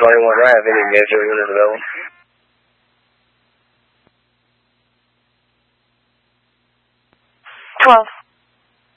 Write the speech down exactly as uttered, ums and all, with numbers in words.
twenty-one, I have any major unit available. twelve.